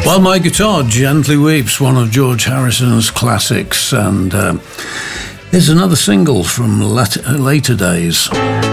While My Guitar Gently Weeps, one of George Harrison's classics, and here's another single from later days.